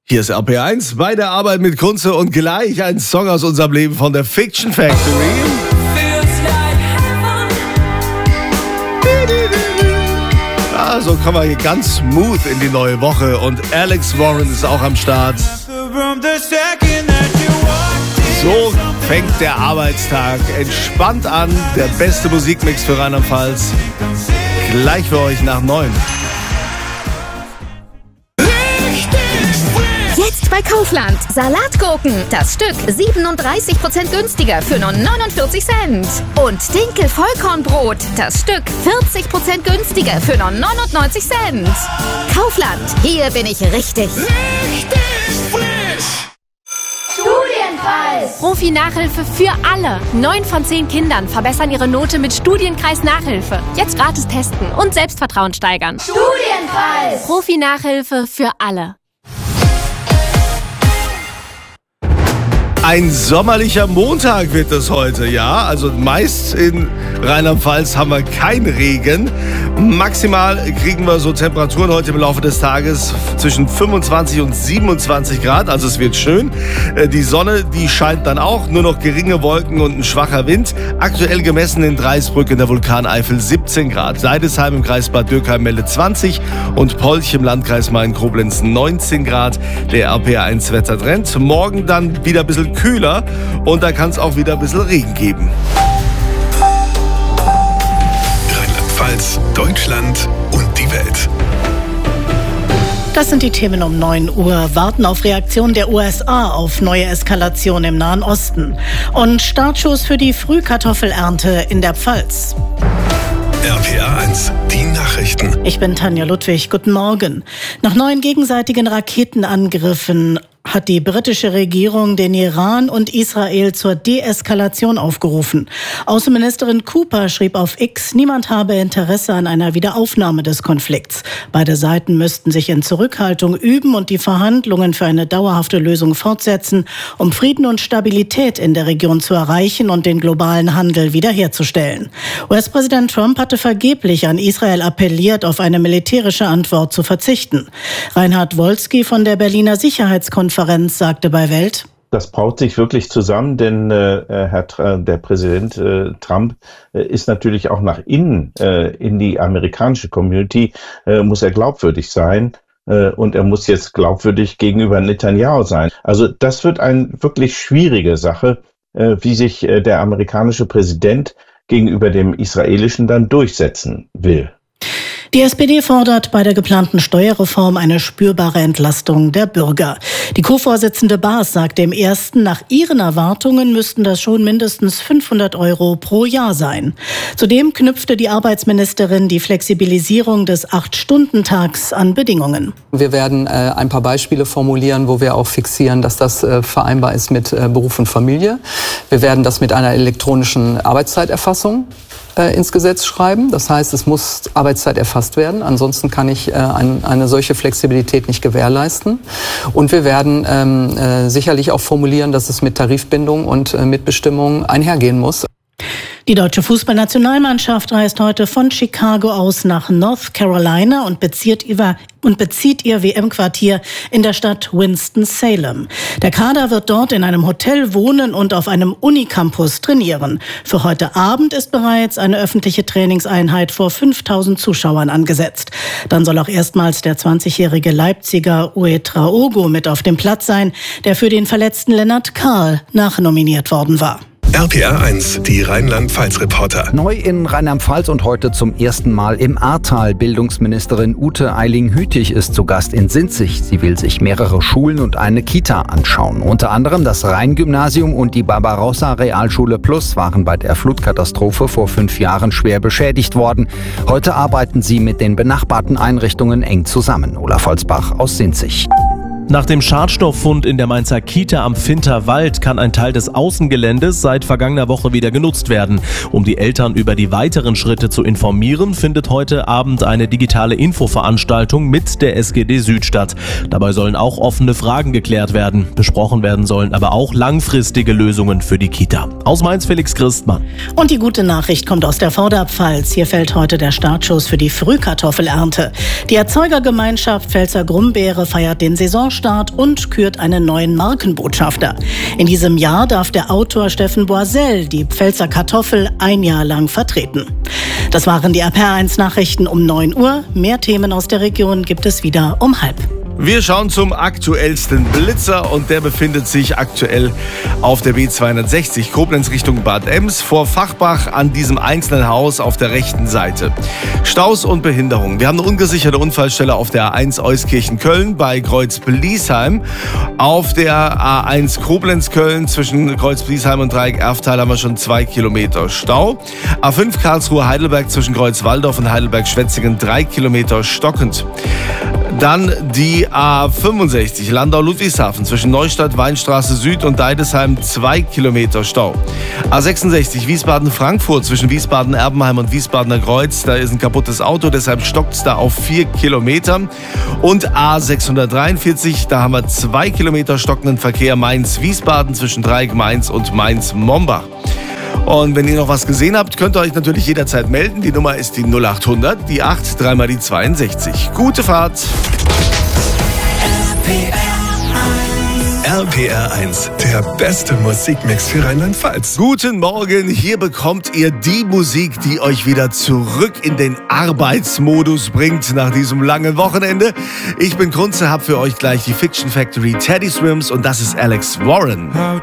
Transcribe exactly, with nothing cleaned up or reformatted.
Hier ist R P eins bei der Arbeit mit Kunze und gleich ein Song aus unserem Leben von der Fiction Factory. Ja, so kommen wir hier ganz smooth in die neue Woche und Alex Warren ist auch am Start. So fängt der Arbeitstag entspannt an. Der beste Musikmix für Rheinland-Pfalz. Gleich für euch nach neun. Jetzt bei Kaufland. Salatgurken. Das Stück siebenunddreißig Prozent günstiger für nur neunundvierzig Cent. Und Dinkel-Vollkornbrot. Das Stück vierzig Prozent günstiger für nur neunundneunzig Cent. Kaufland. Hier bin ich richtig. Richtig frisch. Studienpreis. Profi-Nachhilfe für alle. Neun von zehn Kindern verbessern ihre Note mit Studienkreis Nachhilfe. Jetzt gratis testen und Selbstvertrauen steigern. Studienpreis. Profi-Nachhilfe für alle. Ein sommerlicher Montag wird es heute, ja. Also meist in Rheinland-Pfalz haben wir keinen Regen. Maximal kriegen wir so Temperaturen heute im Laufe des Tages zwischen fünfundzwanzig und siebenundzwanzig Grad. Also es wird schön. Die Sonne, die scheint dann auch. Nur noch geringe Wolken und ein schwacher Wind. Aktuell gemessen in Dreisbrück in der Vulkaneifel siebzehn Grad. Seidesheim im Kreis Bad Dürkheim meldet zwanzig und Polch im Landkreis Main-Koblenz neunzehn Grad. Der R P eins Wettertrend. Morgen dann wieder ein bisschen kühler und da kann es auch wieder ein bisschen Regen geben. Rheinland-Pfalz, Deutschland und die Welt. Das sind die Themen um neun Uhr. Warten auf Reaktion der U S A auf neue Eskalation im Nahen Osten. Und Startschuss für die Frühkartoffelernte in der Pfalz. R P eins, die Nachrichten. Ich bin Tanja Ludwig. Guten Morgen. Nach neuen gegenseitigen Raketenangriffen hat die britische Regierung den Iran und Israel zur Deeskalation aufgerufen. Außenministerin Cooper schrieb auf X, niemand habe Interesse an einer Wiederaufnahme des Konflikts. Beide Seiten müssten sich in Zurückhaltung üben und die Verhandlungen für eine dauerhafte Lösung fortsetzen, um Frieden und Stabilität in der Region zu erreichen und den globalen Handel wiederherzustellen. U S-Präsident Trump hatte vergeblich an Israel appelliert, auf eine militärische Antwort zu verzichten. Reinhard Wolski von der Berliner Sicherheitskonferenz sagte bei Welt: Das braut sich wirklich zusammen, denn äh, Herr Tra- der Präsident äh, Trump äh, ist natürlich auch nach innen äh, in die amerikanische Community, äh, muss er glaubwürdig sein äh, und er muss jetzt glaubwürdig gegenüber Netanyahu sein. Also das wird eine wirklich schwierige Sache, äh, wie sich äh, der amerikanische Präsident gegenüber dem israelischen dann durchsetzen will. Die S P D fordert bei der geplanten Steuerreform eine spürbare Entlastung der Bürger. Die Co-Vorsitzende Baas sagte im Ersten, nach ihren Erwartungen müssten das schon mindestens fünfhundert Euro pro Jahr sein. Zudem knüpfte die Arbeitsministerin die Flexibilisierung des acht-Stunden-Tags an Bedingungen. Wir werden äh, ein paar Beispiele formulieren, wo wir auch fixieren, dass das äh, vereinbar ist mit äh, Beruf und Familie. Wir werden das mit einer elektronischen Arbeitszeiterfassung äh, ins Gesetz schreiben. Das heißt, es muss Arbeitszeit erfasst werden. Ansonsten kann ich äh, ein, eine solche Flexibilität nicht gewährleisten. Und wir werden ähm, äh, sicherlich auch formulieren, dass es mit Tarifbindung und äh, Mitbestimmung einhergehen muss. Die deutsche Fußballnationalmannschaft reist heute von Chicago aus nach North Carolina und bezieht, über, und bezieht ihr W M-Quartier in der Stadt Winston-Salem. Der Kader wird dort in einem Hotel wohnen und auf einem Unicampus trainieren. Für heute Abend ist bereits eine öffentliche Trainingseinheit vor fünftausend Zuschauern angesetzt. Dann soll auch erstmals der zwanzigjährige Leipziger Uetraogo mit auf dem Platz sein, der für den verletzten Lennart Karl nachnominiert worden war. R P eins, die Rheinland-Pfalz-Reporter. Neu in Rheinland-Pfalz und heute zum ersten Mal im Ahrtal. Bildungsministerin Ute Eiling-Hütig ist zu Gast in Sinzig. Sie will sich mehrere Schulen und eine Kita anschauen. Unter anderem das Rhein-Gymnasium und die Barbarossa-Realschule Plus waren bei der Flutkatastrophe vor fünf Jahren schwer beschädigt worden. Heute arbeiten sie mit den benachbarten Einrichtungen eng zusammen. Olaf Holzbach aus Sinzig. Nach dem Schadstofffund in der Mainzer Kita am Finterwald kann ein Teil des Außengeländes seit vergangener Woche wieder genutzt werden. Um die Eltern über die weiteren Schritte zu informieren, findet heute Abend eine digitale Infoveranstaltung mit der S G D Süd statt. Dabei sollen auch offene Fragen geklärt werden. Besprochen werden sollen aber auch langfristige Lösungen für die Kita. Aus Mainz Felix Christmann. Und die gute Nachricht kommt aus der Vorderpfalz. Hier fällt heute der Startschuss für die Frühkartoffelernte. Die Erzeugergemeinschaft Pfälzer Grumbeere feiert den Saisonstart Saisonstart und kürt einen neuen Markenbotschafter. In diesem Jahr darf der Autor Steffen Boisel die Pfälzer Kartoffel ein Jahr lang vertreten. Das waren die R P R eins Nachrichten um neun Uhr. Mehr Themen aus der Region gibt es wieder um halb. Wir schauen zum aktuellsten Blitzer und der befindet sich aktuell auf der B zweihundertsechzig Koblenz Richtung Bad Ems vor Fachbach an diesem einzelnen Haus auf der rechten Seite. Staus und Behinderungen. Wir haben eine ungesicherte Unfallstelle auf der A eins Euskirchen-Köln bei Kreuz-Bliesheim. Auf der A eins Koblenz-Köln zwischen Kreuz-Bliesheim und Dreieck Erftal haben wir schon zwei Kilometer Stau. A fünf Karlsruhe-Heidelberg zwischen Kreuz-Walldorf und Heidelberg-Schwetzingen drei Kilometer stockend. Dann die A fünfundsechzig Landau-Ludwigshafen zwischen Neustadt, Weinstraße Süd und Deidesheim zwei Kilometer Stau. A sechsundsechzig Wiesbaden-Frankfurt zwischen Wiesbaden-Erbenheim und Wiesbadener Kreuz. Da ist ein kaputtes Auto, deshalb stockt es da auf vier Kilometer. Und A sechshundertdreiundvierzig, da haben wir zwei Kilometer stockenden Verkehr Mainz-Wiesbaden zwischen Dreieck Mainz und Mainz-Mombach. Und wenn ihr noch was gesehen habt, könnt ihr euch natürlich jederzeit melden. Die Nummer ist die null acht hundert, die acht, dreimal die zweiundsechzig. Gute Fahrt! R P R eins, der beste Musikmix für Rheinland-Pfalz. Guten Morgen, hier bekommt ihr die Musik, die euch wieder zurück in den Arbeitsmodus bringt nach diesem langen Wochenende. Ich bin Kunze, hab für euch gleich die Fiction Factory Teddy Swims und das ist Alex Warren. How